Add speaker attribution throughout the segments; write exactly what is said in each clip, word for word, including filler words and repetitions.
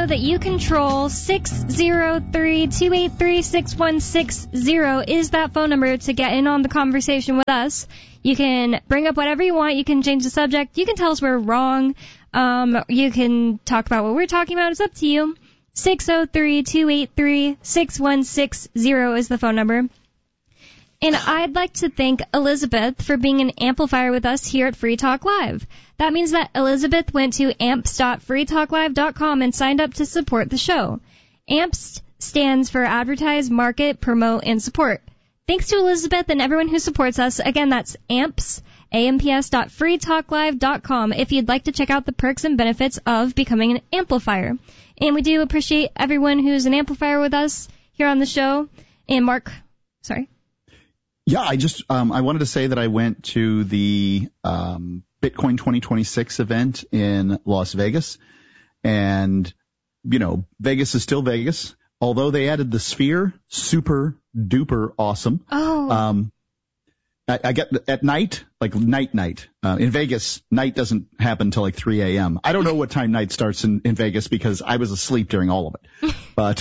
Speaker 1: that you control. Six zero three, two eight three, six one six zero is that phone number to get in on the conversation with us. You can bring up whatever you want. You can change the subject. You can tell us we're wrong. Um, you can talk about what we're talking about. It's up to you. six zero three, two eight three, six one six zero is the phone number. And I'd like to thank Elizabeth for being an amplifier with us here at Free Talk Live. That means that Elizabeth went to amps dot free talk live dot com and signed up to support the show. AMPS stands for Advertise, Market, Promote, and Support. Thanks to Elizabeth and everyone who supports us. Again, that's AMPS, amps dot free talk live dot com, if you'd like to check out the perks and benefits of becoming an amplifier. And we do appreciate everyone who's an amplifier with us here on the show. And Mark, sorry.
Speaker 2: Yeah, I just um, I wanted to say that I went to the um, Bitcoin twenty twenty-six event in Las Vegas, and you know, Vegas is still Vegas. Although they added the Sphere, super duper awesome.
Speaker 1: Oh.
Speaker 2: Um, I, I get at night, like night night uh, in Vegas. Night doesn't happen till like three a.m. I don't know what time night starts in, in Vegas because I was asleep during all of it. But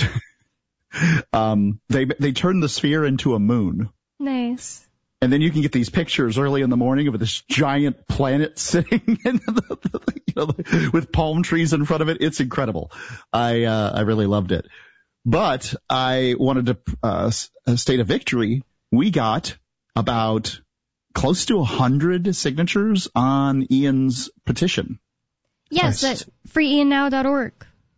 Speaker 2: um, they they turned the Sphere into a moon.
Speaker 1: Nice.
Speaker 2: And then you can get these pictures early in the morning of this giant planet sitting in the, you know, with palm trees in front of it. It's incredible. I uh, I really loved it. But I wanted to uh, state a victory. We got about close to one hundred signatures on Ian's petition.
Speaker 1: Yes, nice. At free ian now dot org.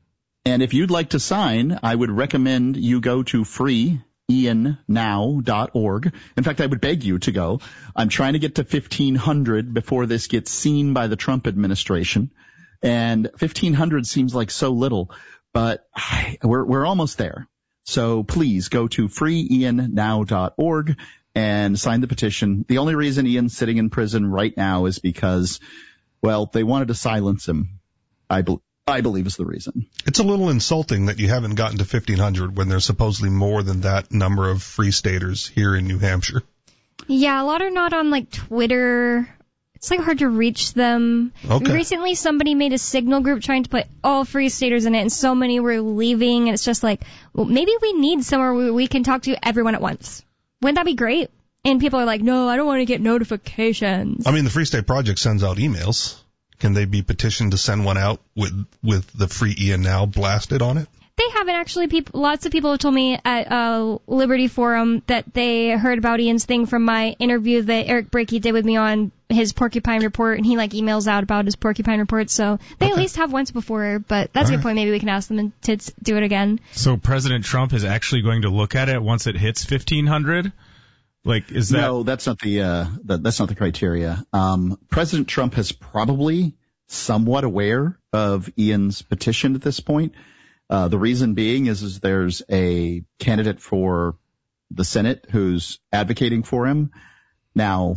Speaker 2: And if you'd like to sign, I would recommend you go to free ian now dot org. In fact, I would beg you to go. I'm trying to get to fifteen hundred before this gets seen by the Trump administration. And fifteen hundred seems like so little, but we're we're almost there. So please go to free ian now dot org and sign the petition. The only reason Ian's sitting in prison right now is because, well, they wanted to silence him. I believe. I believe is the reason.
Speaker 3: It's a little insulting that you haven't gotten to fifteen hundred when there's supposedly more than that number of free staters here in New Hampshire.
Speaker 1: Yeah, a lot are not on, like, Twitter. It's, like, hard to reach them.
Speaker 3: Okay.
Speaker 1: Recently, somebody made a Signal group trying to put all free staters in it, and so many were leaving, and it's just like, well, maybe we need somewhere where we can talk to everyone at once. Wouldn't that be great? And people are like, no, I don't want to get notifications.
Speaker 3: I mean, the Free State Project sends out emails. Can they be petitioned to send one out with with the Free Ian Now blasted on it?
Speaker 1: They haven't actually. People, lots of people have told me at uh, Liberty Forum that they heard about Ian's thing from my interview that Eric Brakey did with me on his Porcupine Report, and he like emails out about his Porcupine Report. So they okay. at least have once before, but that's All a good right. point. Maybe we can ask them to do it again.
Speaker 4: So President Trump is actually going to look at it once it hits fifteen hundred? Like, is that...
Speaker 2: No, that's not the, uh, that, that's not the criteria. Um, President Trump is probably somewhat aware of Ian's petition at this point. Uh, the reason being is, is there's a candidate for the Senate who's advocating for him. Now,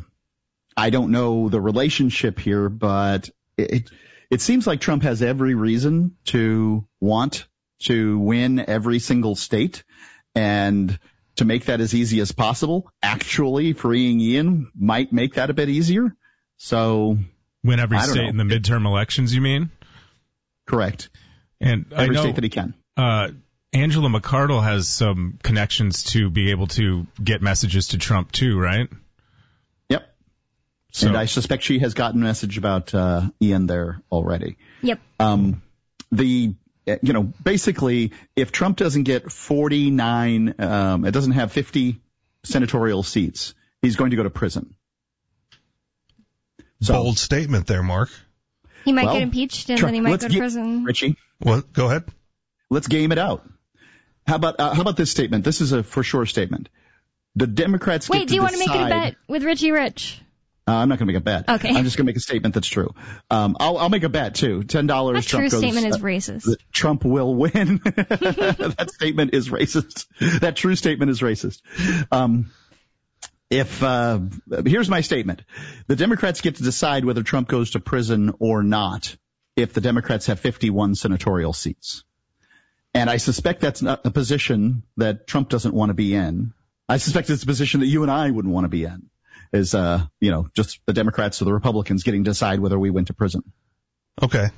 Speaker 2: I don't know the relationship here, but it, it seems like Trump has every reason to want to win every single state, and to make that as easy as possible, actually freeing Ian might make that a bit easier. So
Speaker 4: win every
Speaker 2: I don't
Speaker 4: state
Speaker 2: know.
Speaker 4: in the midterm elections, you mean?
Speaker 2: Correct.
Speaker 4: And
Speaker 2: every
Speaker 4: I know,
Speaker 2: state that he can.
Speaker 4: Uh, Angela McArdle has some connections to be able to get messages to Trump too, right?
Speaker 2: Yep. So, and I suspect she has gotten a message about uh, Ian there already.
Speaker 1: Yep.
Speaker 2: Um, the You know, basically, if Trump doesn't get forty-nine, um, it doesn't have fifty senatorial seats, he's going to go to prison.
Speaker 3: So, bold statement there, Mark.
Speaker 1: He might
Speaker 2: well,
Speaker 1: get impeached, and
Speaker 2: try,
Speaker 1: then he might go to
Speaker 2: get,
Speaker 1: prison.
Speaker 2: Richie,
Speaker 3: what? Go ahead.
Speaker 2: Let's game it out. How about uh, how about this statement? This is a for sure statement. The Democrats
Speaker 1: Wait,
Speaker 2: get
Speaker 1: do you
Speaker 2: to
Speaker 1: want to make it a bet with Richie Rich?
Speaker 2: Uh, I'm not going to make a bet.
Speaker 1: Okay.
Speaker 2: I'm just going to make a statement that's true. Um, I'll, I'll make a bet, too. ten dollars.
Speaker 1: That
Speaker 2: Trump
Speaker 1: true
Speaker 2: goes,
Speaker 1: statement is
Speaker 2: uh,
Speaker 1: racist.
Speaker 2: Trump will win. That statement is racist. That true statement is racist. Um, if uh, here's my statement. The Democrats get to decide whether Trump goes to prison or not if the Democrats have fifty-one senatorial seats. And I suspect that's not a position that Trump doesn't want to be in. I suspect it's a position that you and I wouldn't want to be in. Is, uh, you know, just the Democrats or the Republicans getting to decide whether we went to prison.
Speaker 3: Okay.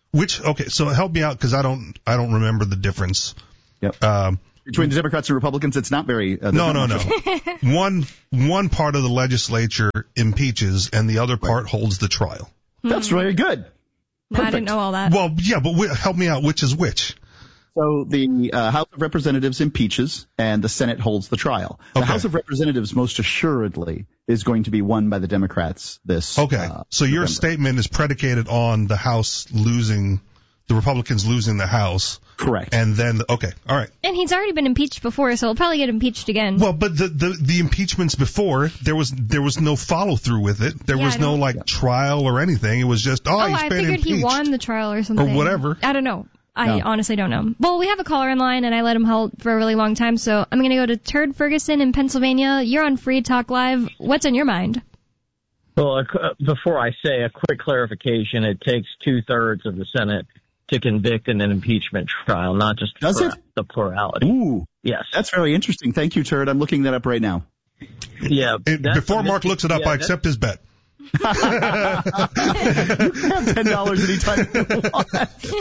Speaker 3: Which, okay, so help me out because I don't, I don't remember the difference.
Speaker 2: Yep.
Speaker 3: Um,
Speaker 2: Between the Democrats and Republicans, it's not very. Uh,
Speaker 3: no,
Speaker 2: not
Speaker 3: no,
Speaker 2: much.
Speaker 3: no. one, one part of the legislature impeaches and the other part right. holds the trial.
Speaker 2: That's very good.
Speaker 1: No, I didn't know all that.
Speaker 3: Well, yeah, but w- help me out. Which is which?
Speaker 2: So the uh, House of Representatives impeaches, and the Senate holds the trial. The
Speaker 3: okay.
Speaker 2: House of Representatives, most assuredly, is going to be won by the Democrats this.
Speaker 3: Okay.
Speaker 2: Uh,
Speaker 3: so your
Speaker 2: November.
Speaker 3: statement is predicated on the House losing, the Republicans losing the House.
Speaker 2: Correct.
Speaker 3: And then, okay, all right.
Speaker 1: And he's already been impeached before, so he'll probably get impeached again.
Speaker 3: Well, but the the, the impeachments before, there was there was no follow through with it. There
Speaker 1: Yeah,
Speaker 3: was
Speaker 1: I
Speaker 3: no
Speaker 1: don't-
Speaker 3: like trial or anything. It was just oh,
Speaker 1: oh,
Speaker 3: he's
Speaker 1: I
Speaker 3: been
Speaker 1: figured
Speaker 3: impeached.
Speaker 1: he won the trial or something.
Speaker 3: Or whatever.
Speaker 1: I don't know. I
Speaker 2: No.
Speaker 1: honestly don't know. Well, we have a caller in line, and I let him hold for a really long time, so I'm going to go to Turd Ferguson in Pennsylvania. You're on Free Talk Live. What's on your mind?
Speaker 5: Well, uh, before I say a quick clarification, it takes two-thirds of the Senate to convict in an impeachment trial, not just
Speaker 2: Does
Speaker 5: plura-
Speaker 2: it?
Speaker 5: the plurality.
Speaker 2: Ooh,
Speaker 5: Yes.
Speaker 2: that's very interesting. Thank you, Turd. I'm looking that up right now.
Speaker 5: Yeah.
Speaker 3: It-
Speaker 5: that's
Speaker 3: before
Speaker 5: a
Speaker 3: Mark
Speaker 5: mis-
Speaker 3: looks it up,
Speaker 5: yeah,
Speaker 3: I
Speaker 5: that's-
Speaker 3: accept his bet.
Speaker 2: You can have ten dollars anytime you want.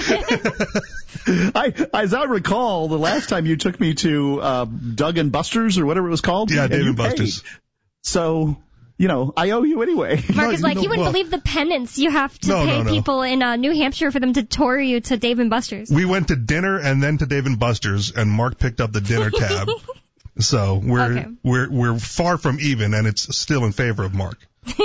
Speaker 2: I, as I recall, the last time you took me to uh, Doug and Buster's or whatever it was called.
Speaker 3: Yeah,
Speaker 2: and
Speaker 3: Dave
Speaker 2: you
Speaker 3: and Buster's.
Speaker 2: paid. So, you know, I owe you anyway.
Speaker 1: Mark
Speaker 3: No,
Speaker 1: is like,
Speaker 3: no,
Speaker 1: you wouldn't
Speaker 3: well-
Speaker 1: believe the penance you have to
Speaker 3: No,
Speaker 1: pay
Speaker 3: no, no.
Speaker 1: people in uh, New Hampshire for them to tour you to Dave and Buster's.
Speaker 3: We went to dinner and then to Dave and Buster's, and Mark picked up the dinner tab. So we're
Speaker 1: Okay.
Speaker 3: we're we're far from even, and it's still in favor of Mark.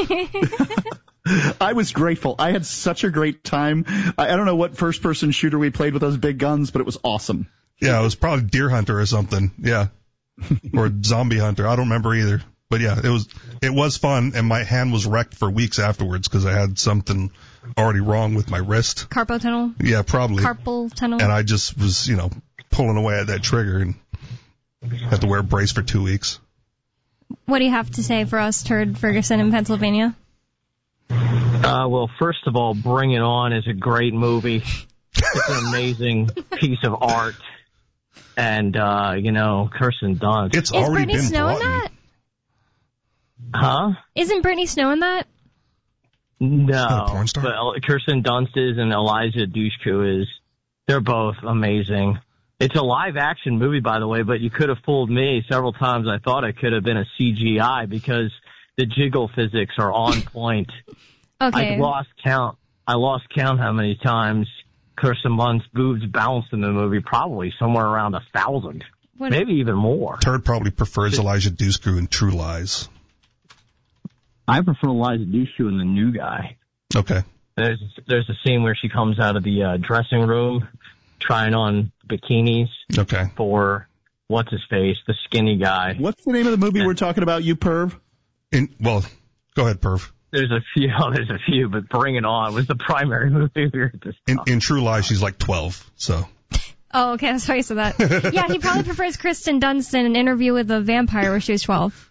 Speaker 2: I was grateful. I had such a great time. I, I don't know what first-person shooter we played with those big guns, but it was awesome.
Speaker 3: Yeah, it was probably Deer Hunter or something. Yeah, or Zombie Hunter. I don't remember either. But yeah, it was it was fun, and my hand was wrecked for weeks afterwards because I had something already wrong with my wrist.
Speaker 1: Carpal tunnel?
Speaker 3: Yeah, probably.
Speaker 1: Carpal tunnel?
Speaker 3: And I just was, you know, pulling away at that trigger and had to wear a brace for two weeks.
Speaker 1: What do you have to say for us, Turd Ferguson in Pennsylvania?
Speaker 5: Uh, well, first of all, Bring It On is a great movie. It's an amazing piece of art. And, uh, you know, Kirsten Dunst.
Speaker 3: It's
Speaker 1: Is
Speaker 3: already
Speaker 1: Brittany
Speaker 3: been
Speaker 1: Snow in
Speaker 3: brought in.
Speaker 1: that?
Speaker 5: Huh?
Speaker 1: Isn't Brittany Snow in that?
Speaker 5: No.
Speaker 3: a porn star?
Speaker 5: But Kirsten Dunst is and Eliza Dushku is. They're both amazing. It's a live-action movie, by the way, but you could have fooled me several times. I thought it could have been a C G I because the jiggle physics are on point.
Speaker 1: Okay.
Speaker 5: I lost count. I lost count how many times Kirsten Dunst's boobs bounced in the movie. Probably somewhere around a thousand,
Speaker 1: What-
Speaker 5: maybe even more.
Speaker 3: Turd probably prefers Elijah Dushku in True Lies.
Speaker 5: I prefer Eliza Dushku in The New Guy.
Speaker 3: Okay.
Speaker 5: There's there's a scene where she comes out of the uh, dressing room trying on bikinis
Speaker 3: Okay.
Speaker 5: for what's his face, the skinny guy.
Speaker 2: What's the name of the movie we're talking about, you perv?
Speaker 3: In, well, go ahead, Perv.
Speaker 5: There's a few, there's a few, but Bring It On was the primary movie we were just
Speaker 3: In, in True Lies, she's like twelve, so.
Speaker 1: Oh, okay. That's why you said that. Yeah, he probably prefers Kirsten Dunst in An Interview with a Vampire where she was twelve.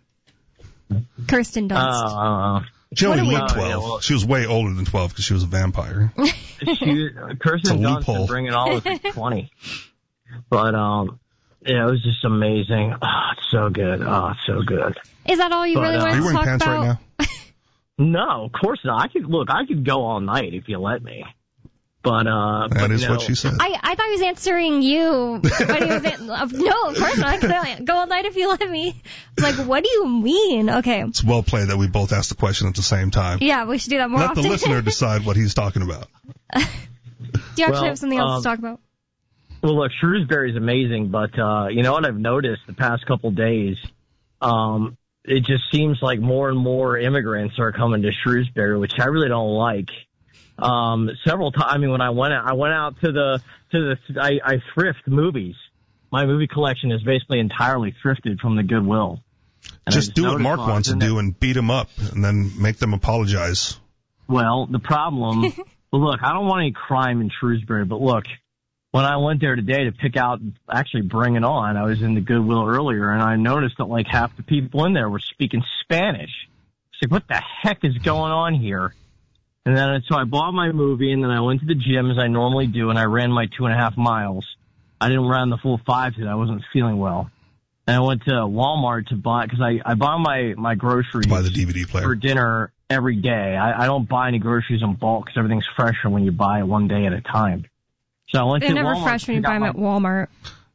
Speaker 1: Kirsten Dunst.
Speaker 5: Uh,
Speaker 3: She
Speaker 1: What
Speaker 3: only
Speaker 1: do we-
Speaker 3: looked
Speaker 5: Oh, yeah,
Speaker 3: twelve.
Speaker 5: well-
Speaker 3: She was way older than twelve because she was a vampire.
Speaker 5: she, Kirsten
Speaker 3: It's a
Speaker 5: Dunst
Speaker 3: loophole.
Speaker 5: and Bring It On was like twenty. But, um, yeah, it was just amazing. Oh, it's so good. Oh, it's so good.
Speaker 1: Is that all you
Speaker 5: But,
Speaker 1: really
Speaker 5: uh,
Speaker 1: wanted
Speaker 3: Are you
Speaker 1: to
Speaker 3: wearing
Speaker 1: talk
Speaker 3: pants
Speaker 1: about?
Speaker 3: right now?
Speaker 5: No, of course not. I could, look, I could go all night if you let me. But, uh,
Speaker 3: That
Speaker 5: but,
Speaker 3: is
Speaker 5: you
Speaker 3: what
Speaker 5: know,
Speaker 3: she said.
Speaker 1: I, I thought he was answering you. But he was an- uh, no, of course not. I could go all night if you let me. Like, what do you mean? Okay.
Speaker 3: It's well played that we both asked the question at the same time.
Speaker 1: Yeah, we should do that more
Speaker 3: Let
Speaker 1: often.
Speaker 3: the listener decide what he's talking about.
Speaker 1: Do you actually
Speaker 5: Well,
Speaker 1: have something else
Speaker 5: um,
Speaker 1: to talk about?
Speaker 5: Well, look, Shrewsbury's amazing, but uh, you know what I've noticed the past couple days? Um, it just seems like more and more immigrants are coming to Shrewsbury, which I really don't like. Um, several times, I mean, when I went out, I went out to the to the I, I thrift movies. My movie collection is basically entirely thrifted from the Goodwill. And I
Speaker 3: Just do what
Speaker 5: noticed
Speaker 3: Mark
Speaker 5: while I was
Speaker 3: wants to
Speaker 5: in there-
Speaker 3: do and beat him up and then make them apologize.
Speaker 5: Well, the problem, well, look, I don't want any crime in Shrewsbury, but look, when I went there today to pick out, actually Bring It On, I was in the Goodwill earlier, and I noticed that like half the people in there were speaking Spanish. It's like, what the heck is going on here? And then, so I bought my movie, and then I went to the gym as I normally do, and I ran my two and a half miles. I didn't run the full five today. I wasn't feeling well. And I went to Walmart to buy, because I, I bought my, my groceries
Speaker 3: Buy the D V D player.
Speaker 5: for dinner, every day. I, I don't buy any groceries in bulk because everything's fresher when you buy it one day at a time. So I went
Speaker 1: They're
Speaker 5: to
Speaker 1: never
Speaker 5: Walmart
Speaker 1: fresh when you
Speaker 5: to pick
Speaker 1: buy them
Speaker 5: out
Speaker 1: at
Speaker 5: my-
Speaker 1: Walmart.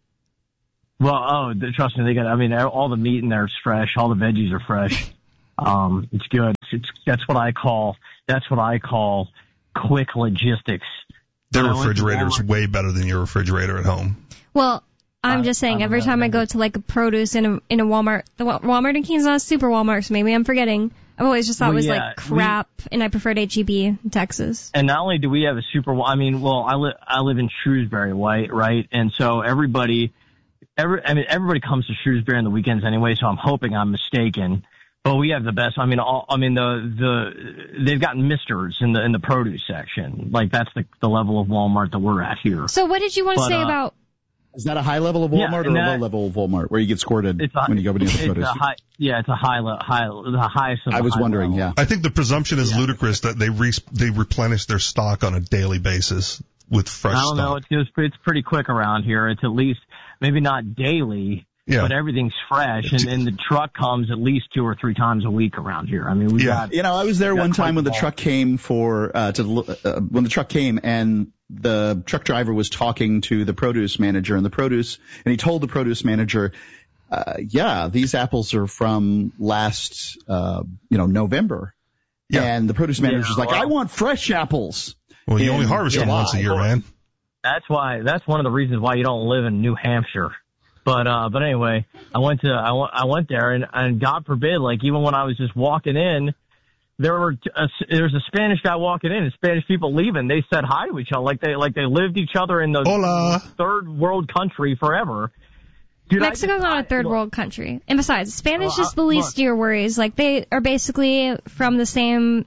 Speaker 5: Well, oh, th- trust me, they got. I mean, all the meat in there is fresh. All the veggies are fresh. Um, it's good. It's, that's what I call. That's what I call quick logistics.
Speaker 3: Their
Speaker 5: When I went to
Speaker 3: refrigerator is
Speaker 5: Walmart-
Speaker 3: way better than your refrigerator at home.
Speaker 1: Well, I'm
Speaker 5: I-
Speaker 1: just saying,
Speaker 5: I
Speaker 1: every
Speaker 5: don't know,
Speaker 1: time I
Speaker 5: maybe.
Speaker 1: go to like a produce in a in a Walmart, the Wa- Walmart in Keene is not a super Walmart, so maybe I'm forgetting. I've always just thought
Speaker 5: Well,
Speaker 1: it was
Speaker 5: yeah,
Speaker 1: like crap, and I preferred H E B in Texas.
Speaker 5: And not only do we have a super, I mean, well, I live I live in Shrewsbury, right? Right, and so everybody, every I mean, everybody comes to Shrewsbury on the weekends anyway. So I'm hoping I'm mistaken. But we have the best. I mean, all, I mean the the they've got misters in the in the produce section. Like that's the the level of Walmart that we're at here.
Speaker 1: So what did you want to
Speaker 5: But,
Speaker 1: say
Speaker 5: uh,
Speaker 1: about?
Speaker 2: Is that a high level of
Speaker 5: Yeah,
Speaker 2: Walmart
Speaker 5: and
Speaker 2: or a
Speaker 5: that-
Speaker 2: low level of Walmart where you get squirted
Speaker 5: It's a,
Speaker 2: when you go into the
Speaker 5: it's
Speaker 2: produce?
Speaker 5: a high, yeah, it's a high le- high the highest. Of
Speaker 2: I
Speaker 5: the
Speaker 2: was
Speaker 5: high
Speaker 2: wondering,
Speaker 5: level.
Speaker 2: yeah.
Speaker 3: I think the presumption is
Speaker 5: Yeah.
Speaker 3: ludicrous that they re- they replenish their stock on a daily basis with fresh
Speaker 5: I don't
Speaker 3: stock.
Speaker 5: know. It's just, it's pretty quick around here. It's at least maybe not daily.
Speaker 3: Yeah.
Speaker 5: But everything's fresh, and, and the truck comes at least two or three times a week around here. I mean, we
Speaker 3: Yeah.
Speaker 5: got
Speaker 2: You know, I was there
Speaker 5: Yeah,
Speaker 2: one time when the
Speaker 5: quite
Speaker 2: truck came for uh, to uh, when the truck came and the truck driver was talking to the produce manager and the produce and he told the produce manager, uh, yeah, these apples are from last uh, you know November.
Speaker 3: Yeah.
Speaker 2: And the produce manager's
Speaker 5: Yeah,
Speaker 2: like,
Speaker 5: well-
Speaker 2: I want fresh apples.
Speaker 3: Well, you
Speaker 2: in
Speaker 3: only harvest them
Speaker 2: July.
Speaker 3: once a year, man.
Speaker 5: That's why. That's one of the reasons why you don't live in New Hampshire. But uh, but anyway, I went to I went I went there, and and God forbid, like even when I was just walking in, there were a, there was a Spanish guy walking in, and Spanish people leaving. They said hi to each other, like they like they lived each other in the
Speaker 3: Hola.
Speaker 5: third world country forever. Dude, I
Speaker 1: Mexico's
Speaker 5: just-
Speaker 1: not
Speaker 5: I-
Speaker 1: a third
Speaker 5: look,
Speaker 1: world country. And besides, Spanish
Speaker 5: Well,
Speaker 1: is the
Speaker 5: uh,
Speaker 1: least
Speaker 5: look.
Speaker 1: of your worries. Like, they are basically from the same...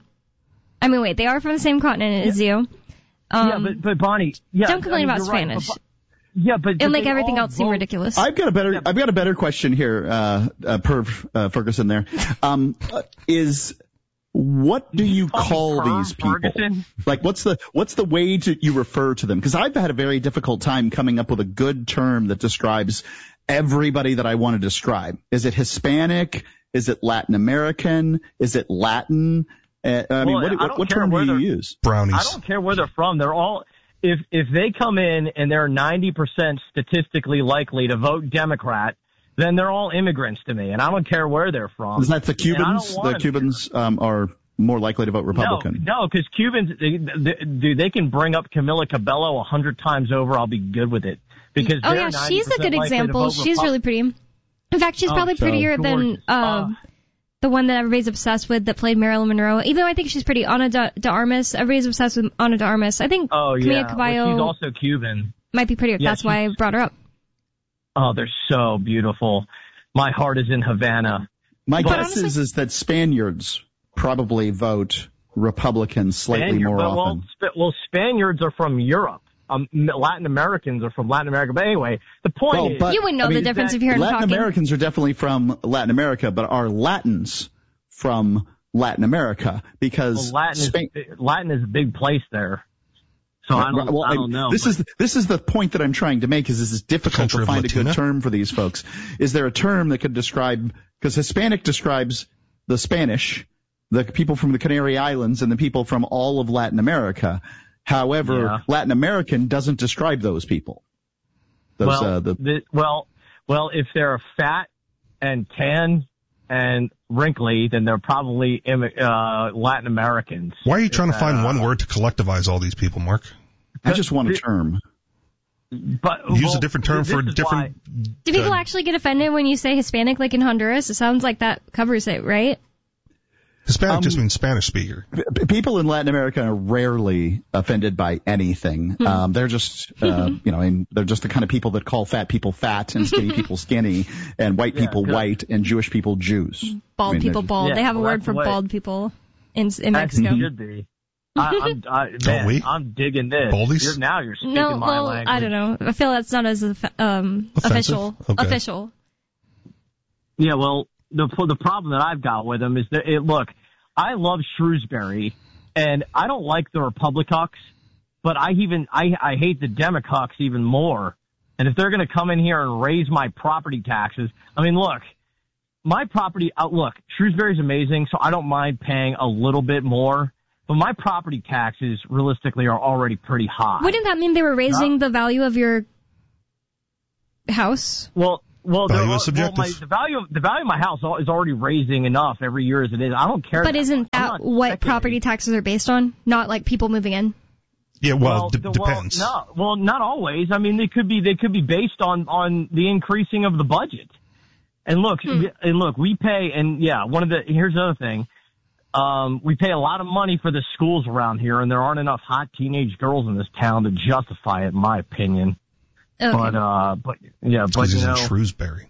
Speaker 1: I mean, wait, they are from the same continent as you. Um,
Speaker 5: yeah, but but Bonnie, yeah,
Speaker 1: don't complain
Speaker 5: I mean,
Speaker 1: about
Speaker 5: you're right,
Speaker 1: Spanish.
Speaker 5: but- Yeah, but
Speaker 1: It'll
Speaker 5: but
Speaker 1: make
Speaker 5: they
Speaker 1: everything
Speaker 5: all
Speaker 1: else seem
Speaker 5: vote-
Speaker 1: ridiculous.
Speaker 2: I've got a better I've got a better question here, uh, uh Perv uh, Ferguson there. Um, uh, is what do you call
Speaker 5: Perv
Speaker 2: these people?
Speaker 5: Ferguson?
Speaker 2: Like, what's the what's the way to you refer to them? Because I've had a very difficult time coming up with a good term that describes everybody that I want to describe. Is it Hispanic? Is it Latin American? Is it Latin? Uh, I mean,
Speaker 5: Well,
Speaker 2: what,
Speaker 5: I
Speaker 2: what,
Speaker 5: don't
Speaker 2: what
Speaker 5: care
Speaker 2: term do
Speaker 5: where
Speaker 2: you
Speaker 5: they're-
Speaker 2: use?
Speaker 3: Brownies.
Speaker 5: I don't care where they're from. They're all if if they come in and they're ninety percent statistically likely to vote Democrat, then they're all immigrants to me, and I don't care where they're from.
Speaker 2: Isn't that the
Speaker 5: And I don't
Speaker 2: Cubans?
Speaker 5: want
Speaker 2: The
Speaker 5: them
Speaker 2: Cubans um, are more likely to vote Republican.
Speaker 5: No, no, because Cubans, they, they, dude, they can bring up Camila Cabello a hundred times over. I'll be good with it because
Speaker 1: oh,
Speaker 5: they're
Speaker 1: yeah, she's a good
Speaker 5: ninety percent likely to
Speaker 1: example.
Speaker 5: vote
Speaker 1: She's
Speaker 5: Repu-
Speaker 1: really pretty. In fact, she's
Speaker 5: Oh,
Speaker 1: probably
Speaker 2: so
Speaker 1: prettier than
Speaker 5: gorgeous.
Speaker 1: uh,
Speaker 5: Uh,
Speaker 1: the one that everybody's obsessed with that played Marilyn Monroe. Even though I think she's pretty, Ana de, de Armas. Everybody's obsessed with Ana de Armas. I think
Speaker 5: Oh
Speaker 1: Camila
Speaker 5: yeah,
Speaker 1: Cabello
Speaker 5: well, she's also Cuban.
Speaker 1: might be prettier.
Speaker 5: Yeah,
Speaker 1: That's why I brought her up.
Speaker 5: Oh, they're so beautiful. My heart is in Havana.
Speaker 2: My
Speaker 1: But
Speaker 2: guess
Speaker 1: honestly-
Speaker 2: is is that Spaniards probably vote Republican slightly
Speaker 5: Spaniard-
Speaker 2: more
Speaker 5: well,
Speaker 2: often.
Speaker 5: Well, Sp- well, Spaniards are from Europe. Um, Latin Americans are from Latin America. But anyway, the point
Speaker 2: Well,
Speaker 5: is,
Speaker 2: but-
Speaker 1: You wouldn't know
Speaker 2: I
Speaker 1: the
Speaker 2: mean,
Speaker 1: difference
Speaker 5: that-
Speaker 1: if you heard him
Speaker 2: Latin
Speaker 1: talking.
Speaker 2: Americans are definitely from Latin America, but are Latins from Latin America? Because
Speaker 5: well, Latin
Speaker 2: Spain.
Speaker 5: is Latin is a big place there. So I don't,
Speaker 2: well,
Speaker 5: I don't know.
Speaker 2: This
Speaker 5: but-
Speaker 2: is this is the point that I'm trying to make. Is this is difficult
Speaker 3: Country
Speaker 2: to
Speaker 3: of
Speaker 2: find a
Speaker 3: Latina.
Speaker 2: good term for these folks? Is there a term that could describe? Because Hispanic describes the Spanish, the people from the Canary Islands, and the people from all of Latin America. However,
Speaker 5: Yeah.
Speaker 2: Latin American doesn't describe those people. Those,
Speaker 5: well,
Speaker 2: uh, the,
Speaker 5: the, well, well, if they're fat and tan and wrinkly, then they're probably immi- uh, Latin Americans.
Speaker 3: Why are you trying to find
Speaker 5: Uh,
Speaker 3: one word to collectivize all these people, Mark?
Speaker 2: I just want a
Speaker 5: the-
Speaker 2: term.
Speaker 5: But
Speaker 3: Use
Speaker 5: well,
Speaker 3: a different term
Speaker 5: this
Speaker 3: for
Speaker 5: is
Speaker 3: different.
Speaker 1: Do people
Speaker 3: uh,
Speaker 1: actually get offended when you say Hispanic like in Honduras? It sounds like that covers it, right?
Speaker 3: Hispanic
Speaker 2: Um,
Speaker 3: just means Spanish speaker.
Speaker 2: P- people in Latin America are rarely offended by anything. Um, they're just, uh, you know, and they're just the kind of people that call fat people fat and skinny people skinny and white
Speaker 5: Yeah,
Speaker 2: people
Speaker 5: good.
Speaker 2: white and Jewish people Jews.
Speaker 1: Bald
Speaker 2: I mean,
Speaker 1: people
Speaker 2: they're-
Speaker 1: bald.
Speaker 5: Yeah,
Speaker 1: they have a
Speaker 5: well,
Speaker 1: word
Speaker 5: that's
Speaker 1: for
Speaker 5: the way-
Speaker 1: bald people in in
Speaker 5: As
Speaker 1: Mexico.
Speaker 5: it should be. I, I'm, I, man,
Speaker 3: we?
Speaker 5: I'm digging this.
Speaker 3: Baldies?
Speaker 5: You're, now you're speaking
Speaker 1: No,
Speaker 5: my
Speaker 1: well,
Speaker 5: language.
Speaker 1: I don't know. I feel that's not as um,
Speaker 3: Offensive?
Speaker 1: official.
Speaker 3: Okay.
Speaker 1: Official.
Speaker 5: Yeah, well, the the problem that I've got with them is that it, look, I love Shrewsbury, and I don't like the Republicans, but I even I I hate the Democrats even more. And if they're going to come in here and raise my property taxes, I mean, look, my property outlook, Shrewsbury's amazing, so I don't mind paying a little bit more. But my property taxes, realistically, are already pretty high.
Speaker 1: Wouldn't that mean they were raising the value of your house?
Speaker 5: Well, well,
Speaker 3: Value
Speaker 5: are-
Speaker 3: is subjective.
Speaker 5: well my, the value of the value of my house is already raising enough every year as it is. I don't care.
Speaker 1: But
Speaker 5: that
Speaker 1: isn't
Speaker 5: much. I'm
Speaker 1: that
Speaker 5: not
Speaker 1: what
Speaker 5: speculating.
Speaker 1: property taxes are based on? Not like people moving in?
Speaker 3: Yeah, well, d-
Speaker 5: the-
Speaker 3: depends.
Speaker 5: Well, no, well, not always. I mean, they could be they could be based on on the increasing of the budget. And look,
Speaker 1: Hmm.
Speaker 5: and look, we pay, and yeah, one of the here's the other thing. Um, we pay a lot of money for the schools around here, and there aren't enough hot teenage girls in this town to justify it, in my opinion.
Speaker 1: Okay.
Speaker 5: But uh, but yeah, but
Speaker 3: Because
Speaker 5: you
Speaker 3: he's
Speaker 5: know,
Speaker 3: in Shrewsbury.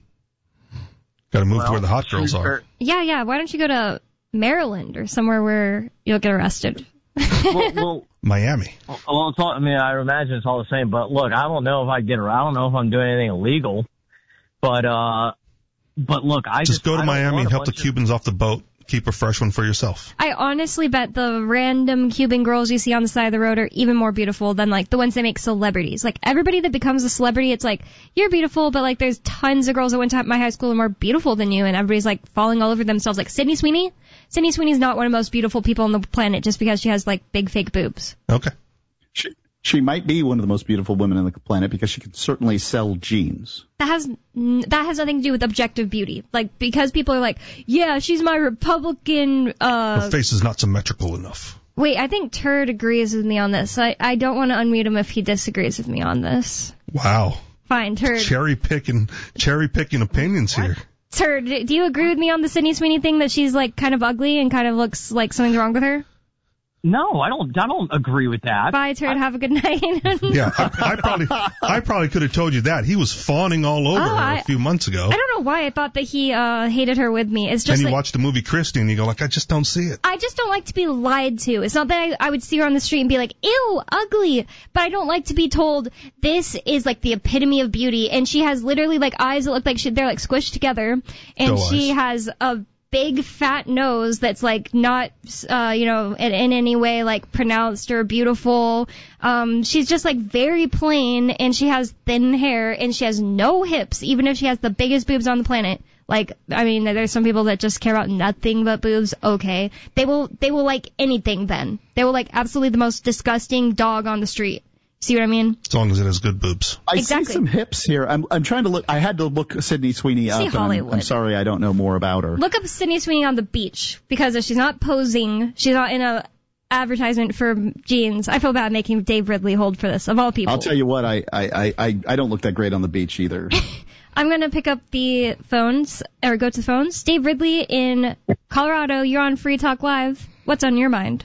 Speaker 3: Got to move
Speaker 5: well,
Speaker 3: to where the hot girls are.
Speaker 5: Shrewsbury-
Speaker 1: Yeah, yeah. Why don't you go to Maryland or somewhere where you'll get arrested?
Speaker 5: well, well,
Speaker 3: Miami.
Speaker 5: well, it's all, I mean, I imagine it's all the same. But look, I don't know if I get around. I don't know if I'm doing anything illegal. But uh, but look, I
Speaker 3: Just
Speaker 5: just
Speaker 3: go
Speaker 5: I
Speaker 3: to
Speaker 5: don't
Speaker 3: Miami
Speaker 5: want
Speaker 3: and
Speaker 5: a
Speaker 3: help the
Speaker 5: bunch of-
Speaker 3: Cubans off the boat. Keep a fresh one for yourself.
Speaker 1: I honestly bet the random Cuban girls you see on the side of the road are even more beautiful than like the ones that make celebrities. Like everybody that becomes a celebrity, it's like, you're beautiful, but like there's tons of girls that went to my high school and were more beautiful than you, and everybody's like falling all over themselves. Like Sydney Sweeney. Sydney Sweeney's not one of the most beautiful people on the planet just because she has like big fake boobs.
Speaker 3: Okay.
Speaker 2: She, she might be one of the most beautiful women on the planet because she can certainly sell jeans.
Speaker 1: That has n- that has nothing to do with objective beauty. Like because people are like, yeah, she's my Republican. uh
Speaker 3: Her face is not symmetrical enough.
Speaker 1: Wait, I think Turd agrees with me on this. I I don't want to unmute him if he disagrees with me on this.
Speaker 3: Wow.
Speaker 1: Fine, Turd.
Speaker 3: Cherry picking, cherry picking opinions here.
Speaker 1: Turd, do you agree with me on the Sydney Sweeney thing that she's like kind of ugly and kind of looks like something's wrong with her?
Speaker 5: No, I don't. I don't agree with that.
Speaker 1: Bye, Turd. Have a good night.
Speaker 3: Yeah, I, I probably, I probably could have told you that. He was fawning all over
Speaker 1: Oh,
Speaker 3: her
Speaker 1: I-
Speaker 3: a few months ago.
Speaker 1: I don't know why I thought that he uh hated her with me. It's
Speaker 3: And
Speaker 1: just
Speaker 3: you
Speaker 1: like,
Speaker 3: watch the movie Christie and you go like, I just don't see it.
Speaker 1: I just don't like to be lied to. It's not that I, I would see her on the street and be like, ew, ugly. But I don't like to be told this is like the epitome of beauty. And she has literally like eyes that look like she, they're like squished together. And
Speaker 3: Go
Speaker 1: she
Speaker 3: eyes.
Speaker 1: has a big fat nose that's like not, uh, you know, in, in any way like pronounced or beautiful. Um, she's just like very plain, and she has thin hair, and she has no hips, even if she has the biggest boobs on the planet. Like, I mean, there's some people that just care about nothing but boobs. Okay. They will, they will like anything then. They will like absolutely the most disgusting dog on the street. See what I mean?
Speaker 3: As long as it has good boobs.
Speaker 2: I
Speaker 1: Exactly.
Speaker 2: see some hips here. I'm I'm trying to look. I had to look Sydney Sweeney up.
Speaker 1: See
Speaker 2: and I'm,
Speaker 1: Hollywood.
Speaker 2: I'm sorry, I don't know more about her.
Speaker 1: Look up Sydney Sweeney on the beach, because if she's not posing, she's not in a advertisement for jeans. I feel bad making Dave Ridley hold for this, of all people.
Speaker 2: I'll tell you what. I I I I I don't look that great on the beach either.
Speaker 1: I'm going to pick up the phones, or go to the phones. Dave Ridley in Colorado, you're on Free Talk Live. What's on your mind?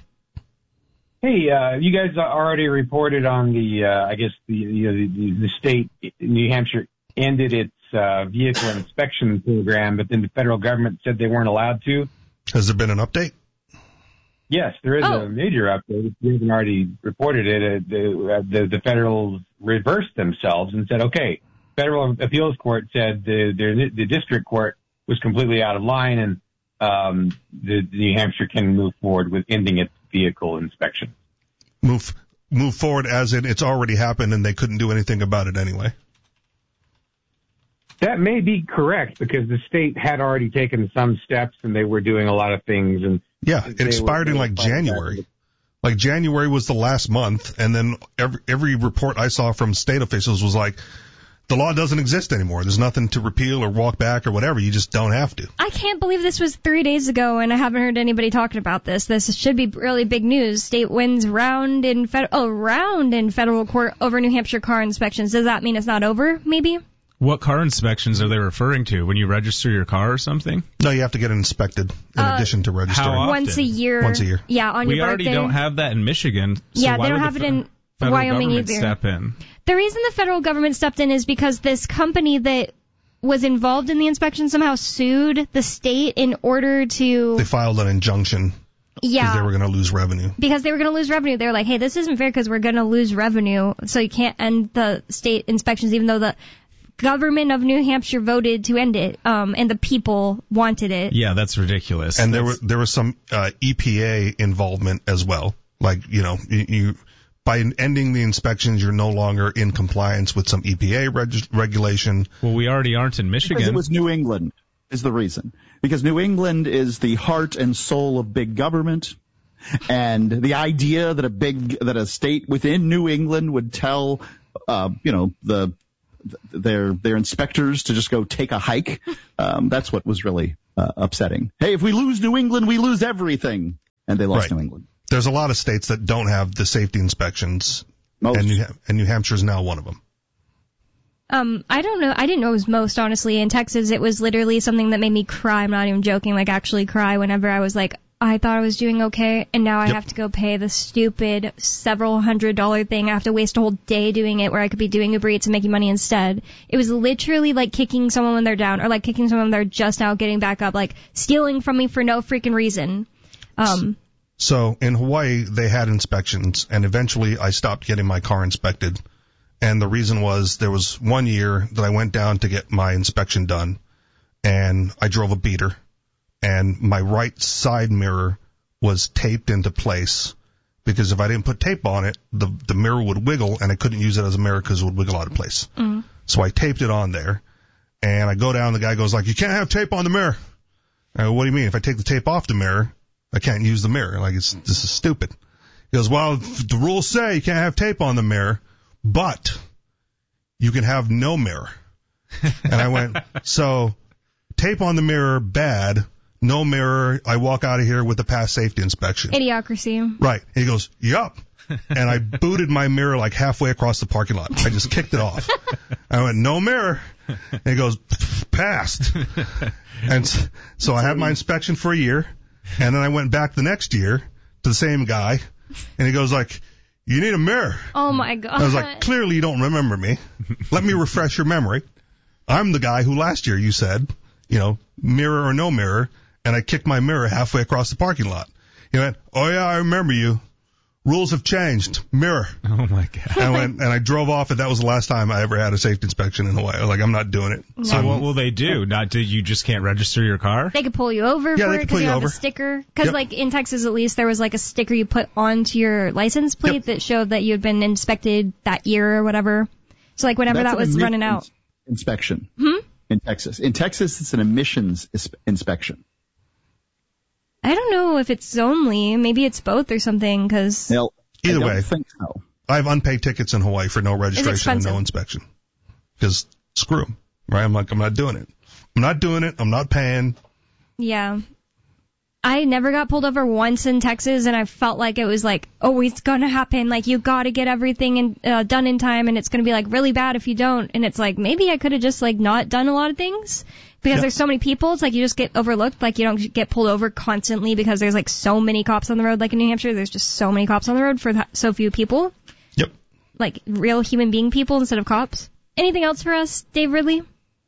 Speaker 6: Hey, uh, you guys already reported on the, uh, I guess the, you know, the, the state, New Hampshire, ended its uh, vehicle inspection program, but then the federal government said they weren't allowed to.
Speaker 3: Has there been an update?
Speaker 6: Yes, there is
Speaker 1: Oh.
Speaker 6: a major update. If you haven't already reported it, uh, the, uh, the, the federals reversed themselves and said, okay, federal appeals court said the, the, the district court was completely out of line, and um, the, the New Hampshire can move forward with ending its vehicle inspection.
Speaker 3: Move, move forward as in it's already happened and they couldn't do anything about it anyway.
Speaker 6: That may be correct, because the state had already taken some steps and they were doing a lot of things. And
Speaker 3: Yeah, it
Speaker 6: they
Speaker 3: expired
Speaker 6: were-
Speaker 3: in like
Speaker 6: they were fighting
Speaker 3: January.
Speaker 6: back.
Speaker 3: Like January was the last month, and then every every report I saw from state officials was like, the law doesn't exist anymore. There's nothing to repeal or walk back or whatever. You just don't have to.
Speaker 1: I can't believe this was three days ago, and I haven't heard anybody talking about this. This should be really big news. State wins round in fed- oh, round in federal court over New Hampshire car inspections. Does that mean it's not over, maybe?
Speaker 4: What car inspections are they referring to? When you register your car or something?
Speaker 3: No, you have to get it inspected in
Speaker 1: Uh,
Speaker 3: addition to registering.
Speaker 4: how often?
Speaker 1: Once a year.
Speaker 3: Once a year.
Speaker 1: Yeah, on
Speaker 4: We
Speaker 1: your
Speaker 4: already
Speaker 1: birthday.
Speaker 4: don't have that in Michigan. So
Speaker 1: Yeah,
Speaker 4: why
Speaker 1: they don't
Speaker 4: would
Speaker 1: have
Speaker 4: the
Speaker 1: it in
Speaker 4: fe- federal
Speaker 1: Wyoming
Speaker 4: government
Speaker 1: either.
Speaker 4: step in?
Speaker 1: The reason the federal government stepped in is because this company that was involved in the inspection somehow sued the state in order to,
Speaker 3: They filed an injunction because
Speaker 1: yeah,
Speaker 3: they were going to lose revenue.
Speaker 1: because they were going to lose revenue. They were like, hey, this isn't fair because we're going to lose revenue, so you can't end the state inspections, even though the government of New Hampshire voted to end it, um, and the people wanted it.
Speaker 4: Yeah, that's ridiculous.
Speaker 3: And there were
Speaker 4: That's-
Speaker 3: there was some uh, E P A involvement as well. Like, you know, you, you by ending the inspections, you're no longer in compliance with some E P A reg- regulation.
Speaker 4: well, we already aren't in
Speaker 2: Because
Speaker 4: Michigan.
Speaker 2: it was New England. is the reason. Because New England is the heart and soul of big government. And the idea that a big, that a state within New England would tell, uh, you know, the, their, their inspectors to just go take a hike, um, that's what was really uh, upsetting. Hey, if we lose New England, we lose everything. And they lost
Speaker 3: Right.
Speaker 2: New England.
Speaker 3: There's a lot of states that don't have the safety inspections,
Speaker 2: Most.
Speaker 3: and New, and New Hampshire is now one of them.
Speaker 1: Um, I don't know. I didn't know it was most, honestly. In Texas, it was literally something that made me cry. I'm not even joking, like actually cry whenever I was like, I thought I was doing okay, and now I
Speaker 3: Yep.
Speaker 1: have to go pay the stupid several hundred dollar thing. I have to waste a whole day doing it where I could be doing Uber Eats and making money instead. It was literally like kicking someone when they're down, or like kicking someone when they're just now getting back up, like stealing from me for no freaking reason. Um,
Speaker 3: So in Hawaii, they had inspections, and eventually I stopped getting my car inspected. And the reason was there was one year that I went down to get my inspection done, and I drove a beater, and my right side mirror was taped into place because if I didn't put tape on it, the the mirror would wiggle, and I couldn't use it as a mirror because it would wiggle out of place.
Speaker 1: mm.
Speaker 3: So I taped it on there, and I go down, the guy goes like, you can't have tape on the mirror. I go, what do you mean? If I take the tape off the mirror, I can't use the mirror. Like, it's, this is stupid. He goes, well, the rules say you can't have tape on the mirror, but you can have no mirror. And I went, so tape on the mirror, bad. No mirror. I walk out of here with a past safety inspection.
Speaker 1: Idiocracy.
Speaker 3: Right. And he goes, yup. And I booted my mirror like halfway across the parking lot. I just kicked it off. I went, no mirror. And he goes, passed. And so I had my inspection for a year. And then I went back the next year to the same guy. And he goes like, you need a mirror.
Speaker 1: Oh my god.
Speaker 3: I was like, clearly you don't remember me. Let me refresh your memory. I'm the guy who last year you said, you know, mirror or no mirror. And I kicked my mirror halfway across the parking lot. He went, oh yeah, I remember you. Rules have changed. Mirror.
Speaker 4: Oh my god.
Speaker 3: And I went, and I drove off, and that was the last time I ever had a safety inspection in Hawaii. I was like, I'm not doing it.
Speaker 4: So what will they do? Not do you just can't register your car?
Speaker 1: They could pull you over
Speaker 3: Yeah,
Speaker 1: for
Speaker 3: they
Speaker 1: it
Speaker 3: could
Speaker 1: because
Speaker 3: pull
Speaker 1: you
Speaker 3: you
Speaker 1: have
Speaker 3: over.
Speaker 1: a sticker. Because
Speaker 3: Yep.
Speaker 1: like in Texas at least, there was like a sticker you put onto your license plate
Speaker 3: Yep.
Speaker 1: that showed that you had been inspected that year or whatever. So like whenever
Speaker 2: That's
Speaker 1: that
Speaker 2: an
Speaker 1: was running
Speaker 2: emissions
Speaker 1: out.
Speaker 2: Inspection.
Speaker 1: Hmm?
Speaker 2: In Texas. In Texas, it's an emissions is- inspection.
Speaker 1: I don't know if it's only. Maybe it's both or something because
Speaker 2: Now,
Speaker 3: Either
Speaker 2: I don't
Speaker 3: way.
Speaker 2: think so.
Speaker 3: I have unpaid tickets in Hawaii for no registration and
Speaker 1: expensive.
Speaker 3: no inspection. Because screw 'em, right? I'm like, I'm not doing it. I'm not doing it. I'm not paying.
Speaker 1: yeah. I never got pulled over once in Texas, and I felt like it was like, oh, it's gonna happen. Like you gotta get everything in, uh, done in time, and it's gonna be like really bad if you don't. And it's like maybe I could have just like not done a lot of things because
Speaker 3: Yeah.
Speaker 1: there's so many people. It's like you just get overlooked. Like you don't get pulled over constantly because there's like so many cops on the road. Like in New Hampshire, there's just so many cops on the road for th- so few people.
Speaker 3: Yep.
Speaker 1: Like real human being people instead of cops. Anything else for us, Dave Ridley?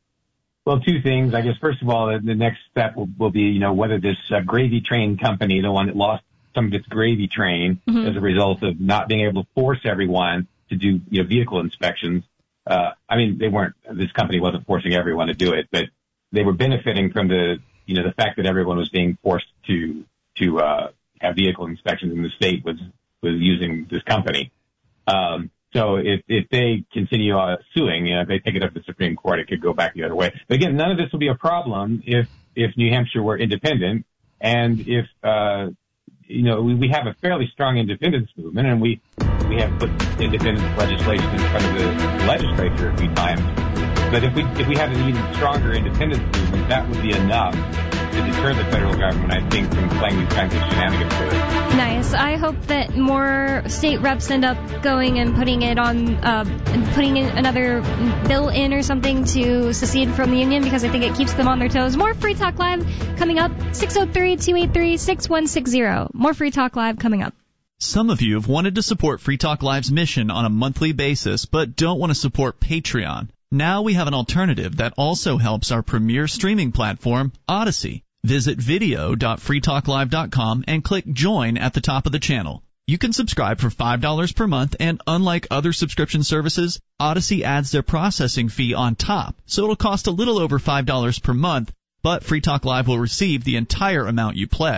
Speaker 6: Well, two things. I guess, first of all, the, the next step will, will be, you know, whether this uh, gravy train company, the one that lost some of its gravy train
Speaker 1: Mhm.
Speaker 6: as a result of not being able to force everyone to do, you know, vehicle inspections. Uh, I mean, they weren't, this company wasn't forcing everyone to do it, but they were benefiting from the, you know, the fact that everyone was being forced to, to, uh, have vehicle inspections in the state was, was using this company. Um, So if, if they continue uh, suing, you know, if they take it up to the Supreme Court, it could go back the other way. But again, none of this will be a problem if, if New Hampshire were independent and if, uh, you know, we, we have a fairly strong independence movement and we, we have put independence legislation in front of the legislature a few times. But if we, if we had an even stronger independence movement, that would be enough to deter the federal government, I think, from playing these kinds of shenanigans with it.
Speaker 1: Nice. I hope that more state reps end up going and putting it on, uh, putting in another bill in or something to secede from the union because I think it keeps them on their toes. More Free Talk Live coming up. six oh three, two eight three, six one six zero. More Free Talk Live coming up.
Speaker 7: Some of you have wanted to support Free Talk Live's mission on a monthly basis, but don't want to support Patreon. Now we have an alternative that also helps our premier streaming platform, Odyssey. Visit video dot free talk live dot com and click Join at the top of the channel. You can subscribe for five dollars per month, and unlike other subscription services, Odyssey adds their processing fee on top, so it'll cost a little over five dollars per month, but Free Talk Live will receive the entire amount you pledged.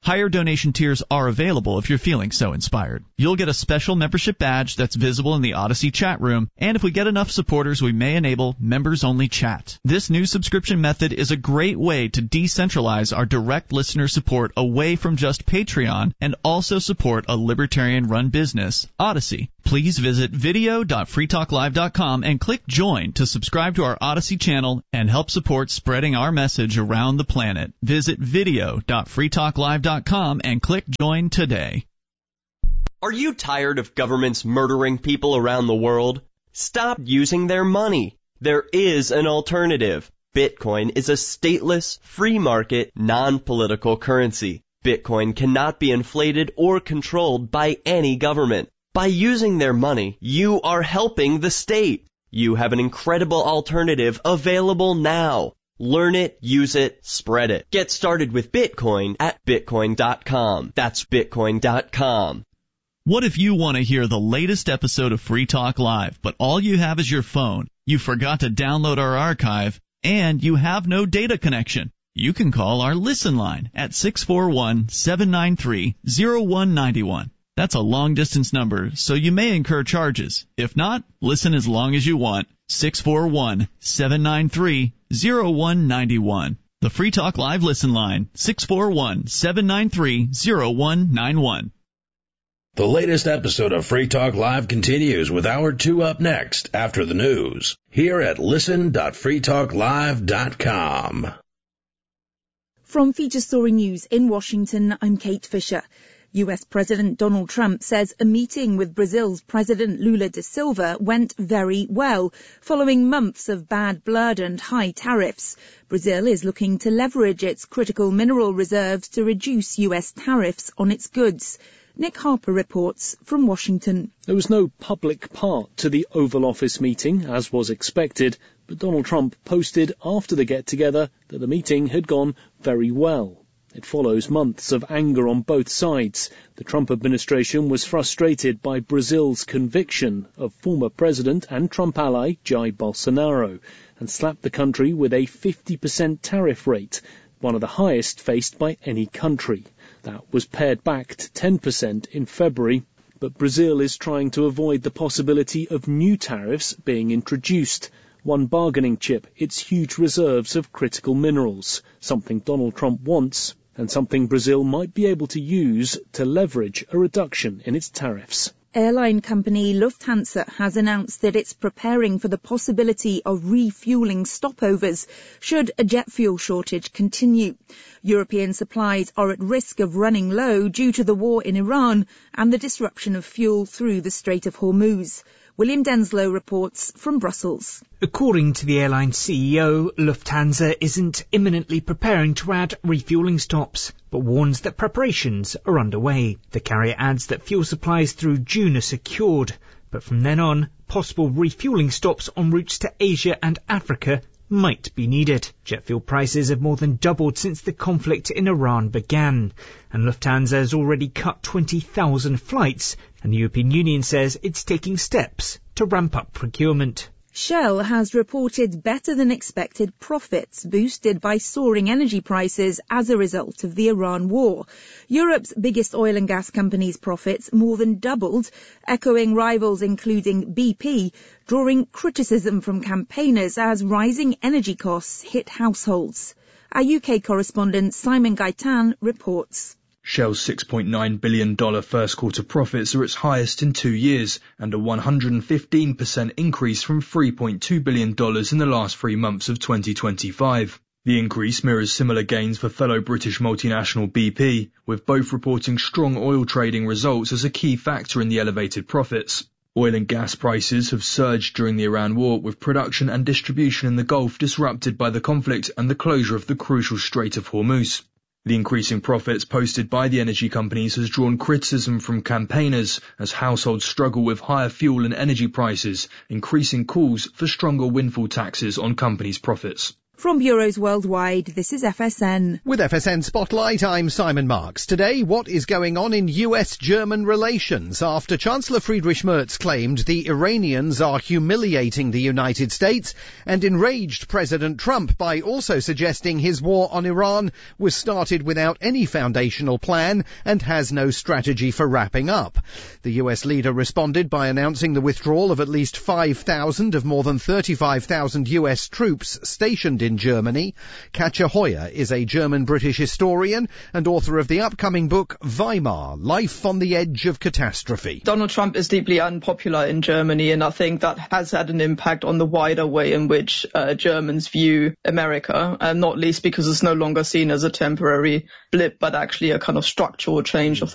Speaker 7: Higher donation tiers are available if you're feeling so inspired. You'll get a special membership badge that's visible in the Odyssey chat room, and if we get enough supporters, we may enable members-only chat. This new subscription method is a great way to decentralize our direct listener support away from just Patreon and also support a libertarian-run business, Odyssey. Please visit video dot free talk live dot com and click Join to subscribe to our Odyssey channel and help support spreading our message around the planet. Visit video dot free talk live dot com and click Join today.
Speaker 8: Are you tired of governments murdering people around the world? Stop using their money. There is an alternative. Bitcoin is a stateless, free market, non-political currency. Bitcoin cannot be inflated or controlled by any government. By using their money, you are helping the state. You have an incredible alternative available now. Learn it, use it, spread it. Get started with Bitcoin at bitcoin dot com. That's bitcoin dot com.
Speaker 7: What if you want to hear the latest episode of Free Talk Live, but all you have is your phone, you forgot to download our archive, and you have no data connection? You can call our Listen line at six four one, seven nine three, zero one nine one. That's a long-distance number, so you may incur charges. If not, listen as long as you want. six four one, seven nine three, zero one nine one. The Free Talk Live Listen line, six four one, seven nine three, zero one nine one.
Speaker 9: The latest episode of Free Talk Live continues with Hour two up next after the news, here at listen dot free talk live dot com.
Speaker 10: From Feature Story News in Washington, I'm Kate Fisher. U S President Donald Trump says a meeting with Brazil's President Lula da Silva went very well, following months of bad blood and high tariffs. Brazil is looking to leverage its critical mineral reserves to reduce U S tariffs on its goods. Nick Harper reports from Washington.
Speaker 11: There was no public part to the Oval Office meeting, as was expected, but Donald Trump posted after the get-together that the meeting had gone very well. It follows months of anger on both sides. The Trump administration was frustrated by Brazil's conviction of former president and Trump ally Jair Bolsonaro and slapped the country with a fifty percent tariff rate, one of the highest faced by any country. That was pared back to ten percent in February, but Brazil is trying to avoid the possibility of new tariffs being introduced. One bargaining chip, its huge reserves of critical minerals, something Donald Trump wants, and something Brazil might be able to use to leverage a reduction in its tariffs.
Speaker 10: Airline company Lufthansa has announced that it's preparing for the possibility of refuelling stopovers should a jet fuel shortage continue. European supplies are at risk of running low due to the war in Iran and the disruption of fuel through the Strait of Hormuz. William Denslow reports from Brussels.
Speaker 12: According to the airline C E O, Lufthansa isn't imminently preparing to add refuelling stops, but warns that preparations are underway. The carrier adds that fuel supplies through June are secured, but from then on, possible refuelling stops on routes to Asia and Africa might be needed. Jet fuel prices have more than doubled since the conflict in Iran began, and Lufthansa has already cut twenty thousand flights, and the European Union says it's taking steps to ramp up procurement.
Speaker 10: Shell has reported better than expected profits boosted by soaring energy prices as a result of the Iran war. Europe's biggest oil and gas company's profits more than doubled, echoing rivals including B P, drawing criticism from campaigners as rising energy costs hit households. Our U K correspondent Simon Gaitan reports.
Speaker 13: Shell's six point nine billion dollars first quarter profits are its highest in two years and a one hundred fifteen percent increase from three point two billion dollars in the last three months of twenty twenty-five. The increase mirrors similar gains for fellow British multinational B P, with both reporting strong oil trading results as a key factor in the elevated profits. Oil and gas prices have surged during the Iran war, with production and distribution in the Gulf disrupted by the conflict and the closure of the crucial Strait of Hormuz. The increasing profits posted by the energy companies has drawn criticism from campaigners as households struggle with higher fuel and energy prices, increasing calls for stronger windfall taxes on companies' profits.
Speaker 10: From Bureaus Worldwide, this is F S N.
Speaker 14: With F S N Spotlight, I'm Simon Marks. Today, what is going on in U S German relations after Chancellor Friedrich Merz claimed the Iranians are humiliating the United States and enraged President Trump by also suggesting his war on Iran was started without any foundational plan and has no strategy for wrapping up. The U S leader responded by announcing the withdrawal of at least five thousand of more than thirty-five thousand U S troops stationed in Germany. Katja Hoyer is a German-British historian and author of the upcoming book Weimar, Life on the Edge of Catastrophe.
Speaker 15: Donald Trump is deeply unpopular in Germany, and I think that has had an impact on the wider way in which uh, Germans view America, and not least because it's no longer seen as a temporary blip, but actually a kind of structural change of